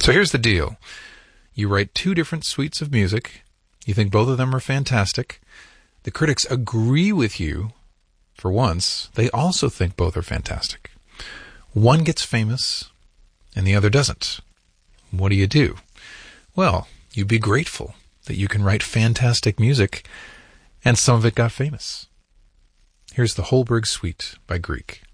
So here's the deal. You write two different suites of music. You think both of them are fantastic. The critics agree with you. For once, they also think both are fantastic. One gets famous and the other doesn't. What do? Well, you'd be grateful that you can write fantastic music and some of it got famous. Here's the Holberg Suite by Grieg.